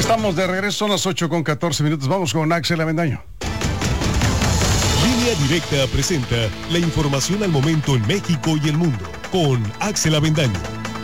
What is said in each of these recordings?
Estamos de regreso, son las 8:14. Vamos con Axel Avendaño. Línea Directa presenta la información al momento en México y el mundo con Axel Avendaño.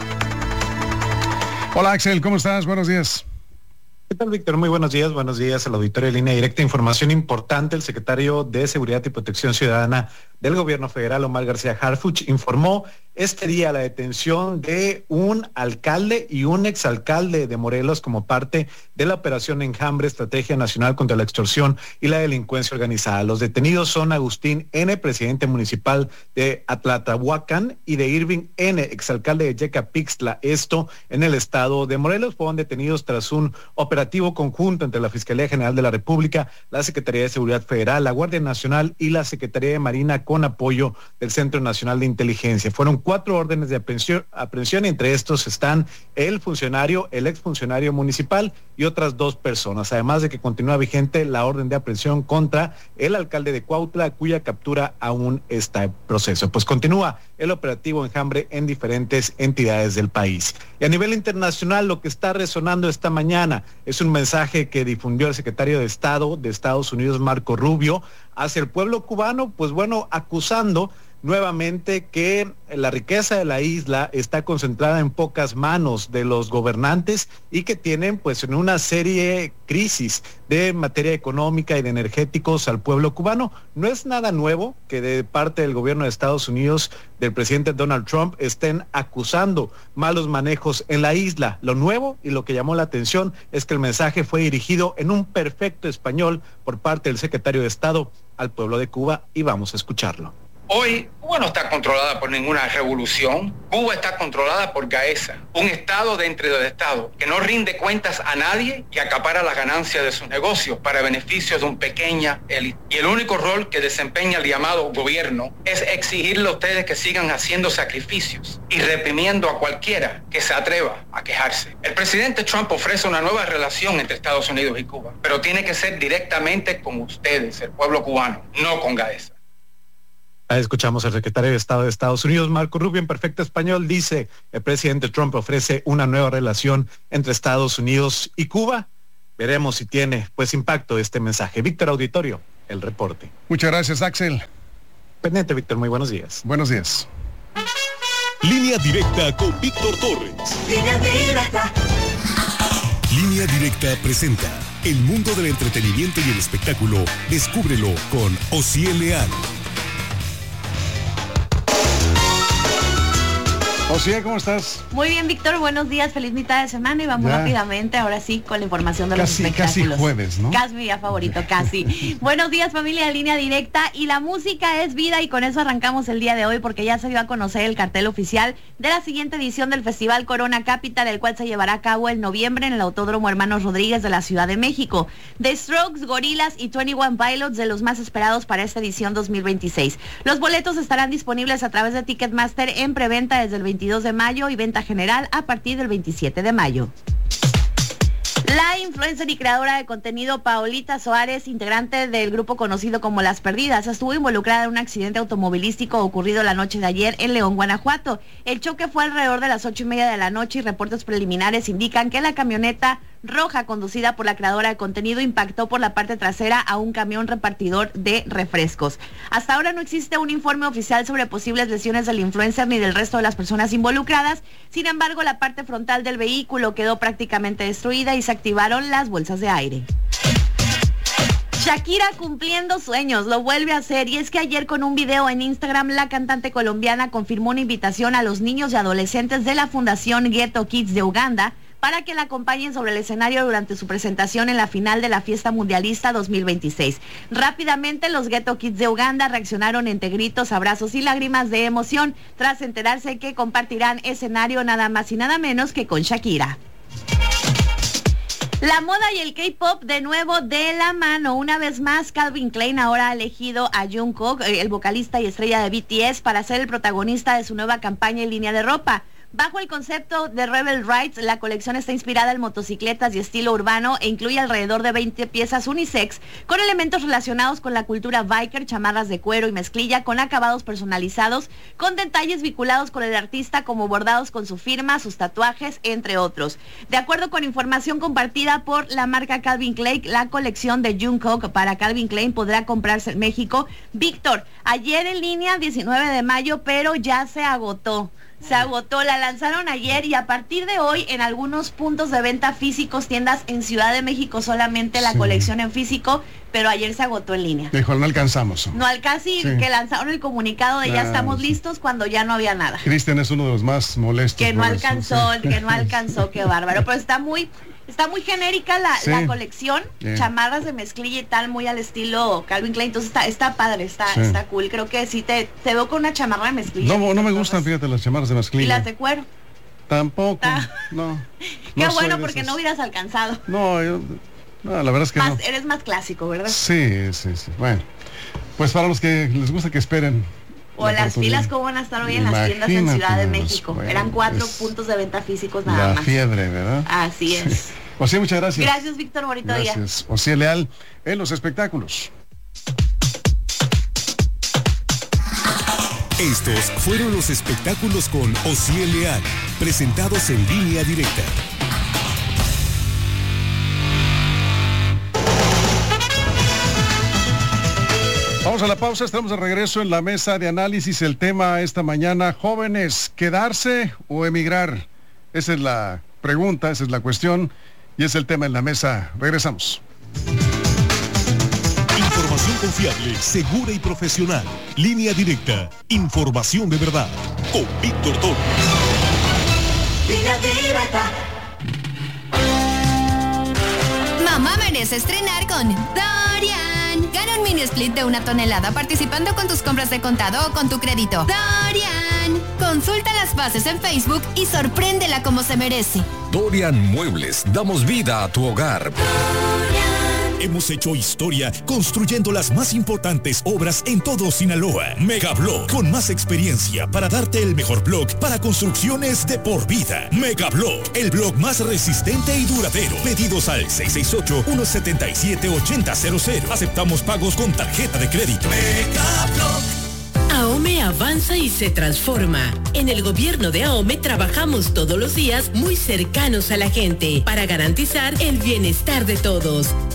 Hola Axel, ¿cómo estás? Buenos días. ¿Qué tal, Víctor? Muy buenos días al auditorio de Línea Directa. Información importante: el secretario de Seguridad y Protección Ciudadana del Gobierno Federal, Omar García Harfuch, informó este día la detención de un alcalde y un exalcalde de Morelos como parte de la operación Enjambre, Estrategia Nacional contra la Extorsión y la Delincuencia Organizada. Los detenidos son Agustín N., presidente municipal de Atlatlahuacán, y de Irving N., exalcalde de Yecapixtla, esto en el estado de Morelos. Fueron detenidos tras un operativo conjunto entre la Fiscalía General de la República, la Secretaría de Seguridad Federal, la Guardia Nacional y la Secretaría de Marina, con apoyo del Centro Nacional de Inteligencia. Fueron 4 órdenes de aprehensión, entre estos están el exfuncionario municipal y otras 2 personas, además de que continúa vigente la orden de aprehensión contra el alcalde de Cuautla, cuya captura aún está en proceso. Pues continúa el operativo Enjambre en diferentes entidades del país. Y a nivel internacional, lo que está resonando esta mañana es un mensaje que difundió el secretario de Estado de Estados Unidos, Marco Rubio, hacia el pueblo cubano, pues bueno, acusando nuevamente que la riqueza de la isla está concentrada en pocas manos de los gobernantes y que tienen pues en una serie de crisis de materia económica y de energéticos al pueblo cubano. No es nada nuevo que de parte del gobierno de Estados Unidos, del presidente Donald Trump, estén acusando malos manejos en la isla. Lo nuevo y lo que llamó la atención es que el mensaje fue dirigido en un perfecto español por parte del secretario de Estado al pueblo de Cuba, y vamos a escucharlo. Hoy, Cuba no está controlada por ninguna revolución. Cuba está controlada por GAESA, un estado dentro del estado que no rinde cuentas a nadie y acapara las ganancias de sus negocios para beneficios de un pequeña élite. Y el único rol que desempeña el llamado gobierno es exigirle a ustedes que sigan haciendo sacrificios y reprimiendo a cualquiera que se atreva a quejarse. El presidente Trump ofrece una nueva relación entre Estados Unidos y Cuba, pero tiene que ser directamente con ustedes, el pueblo cubano, no con GAESA. Escuchamos al secretario de Estado de Estados Unidos, Marco Rubio, en perfecto español. Dice: el presidente Trump ofrece una nueva relación entre Estados Unidos y Cuba. Veremos si tiene pues impacto este mensaje. Víctor, auditorio, el reporte. Muchas gracias, Axel. Pendiente, Víctor, muy buenos días. Buenos días. Línea Directa con Víctor Torres. Línea Directa. Línea Directa presenta el mundo del entretenimiento y el espectáculo. Descúbrelo con Osiel Leal. Osiel, ¿cómo estás? Muy bien, Víctor, buenos días, feliz mitad de semana y vamos rápidamente, ahora sí, con la información de los espectáculos. Casi jueves, ¿no? Casi mi día favorito, casi. Buenos días, familia de Línea Directa, y la música es vida, y con eso arrancamos el día de hoy, porque ya se dio a conocer el cartel oficial de la siguiente edición del Festival Corona Capital, el cual se llevará a cabo en noviembre en el Autódromo Hermanos Rodríguez de la Ciudad de México. The Strokes, Gorillaz y 21 Pilots, de los más esperados para esta edición 2026. Los boletos estarán disponibles a través de Ticketmaster en preventa desde el 22 de mayo y venta general a partir del 27 de mayo. La influencer y creadora de contenido Paolita Soares, integrante del grupo conocido como Las Perdidas, estuvo involucrada en un accidente automovilístico ocurrido la noche de ayer en León, Guanajuato. El choque fue alrededor de las 8:30 de la noche y reportes preliminares indican que la camioneta roja conducida por la creadora de contenido impactó por la parte trasera a un camión repartidor de refrescos. Hasta ahora no existe un informe oficial sobre posibles lesiones del influencer ni del resto de las personas involucradas. Sin embargo, la parte frontal del vehículo quedó prácticamente destruida y se activaron las bolsas de aire. Shakira cumpliendo sueños, lo vuelve a hacer, y es que ayer con un video en Instagram la cantante colombiana confirmó una invitación a los niños y adolescentes de la Fundación Ghetto Kids de Uganda para que la acompañen sobre el escenario durante su presentación en la final de la Fiesta Mundialista 2026. Rápidamente los Ghetto Kids de Uganda reaccionaron entre gritos, abrazos y lágrimas de emoción tras enterarse que compartirán escenario nada más y nada menos que con Shakira. La moda y el K-pop de nuevo de la mano. Una vez más, Calvin Klein ahora ha elegido a Jungkook, el vocalista y estrella de BTS, para ser el protagonista de su nueva campaña en línea de ropa. Bajo el concepto de Rebel Rides, la colección está inspirada en motocicletas y estilo urbano e incluye alrededor de 20 piezas unisex con elementos relacionados con la cultura biker, chamarras de cuero y mezclilla con acabados personalizados, con detalles vinculados con el artista como bordados con su firma, sus tatuajes, entre otros. De acuerdo con información compartida por la marca Calvin Klein, la colección de Jungkook para Calvin Klein podrá comprarse en México. Víctor, ayer en línea, 19 de mayo, pero ya se agotó. Se agotó, la lanzaron ayer y a partir de hoy en algunos puntos de venta físicos, tiendas en Ciudad de México solamente la colección en físico, pero ayer se agotó en línea. Dijo, no alcanzamos. No casi que lanzaron el comunicado de ya estamos listos cuando ya no había nada. Cristian es uno de los más molestos. Que no alcanzó, qué bárbaro, pero está muy genérica la colección, chamarras de mezclilla y tal, muy al estilo Calvin Klein, entonces está padre, está cool. Creo que sí te veo con una chamarra de mezclilla. No me gustan, fíjate, las chamarras de mezclilla. ¿Y las de cuero? Tampoco, no. Qué bueno, porque no hubieras alcanzado. No, la verdad es que no. Eres más clásico, ¿verdad? Sí. Bueno, pues para los que les gusta que esperen. O las filas, ¿cómo van a estar hoy en las tiendas en Ciudad de México? Eran 4 puntos de venta físicos nada más. La fiebre, ¿verdad? Así es. Osí, muchas gracias. Gracias, Víctor, bonito día. Gracias. Osí Leal en los espectáculos. Estos fueron los espectáculos con Osí Leal, presentados en Línea Directa. Vamos a la pausa, estamos de regreso en la mesa de análisis. El tema esta mañana, jóvenes, ¿quedarse o emigrar? Esa es la pregunta, esa es la cuestión y es el tema en la mesa. Regresamos. Información confiable, segura y profesional. Línea Directa, información de verdad. Con Víctor Toro. Línea Directa. Mamá merece estrenar con Dorian. Gana un mini split de 1 tonelada participando con tus compras de contado o con tu crédito. Dorian. Consulta las bases en Facebook y sorpréndela como se merece. Dorian Muebles, damos vida a tu hogar. Hemos hecho historia construyendo las más importantes obras en todo Sinaloa. Megablock, con más experiencia para darte el mejor block para construcciones de por vida. Megablock, el block más resistente y duradero. Pedidos al 668-177-8000. Aceptamos pagos con tarjeta de crédito. Megablock. AOME avanza y se transforma. En el gobierno de AOME trabajamos todos los días muy cercanos a la gente para garantizar el bienestar de todos.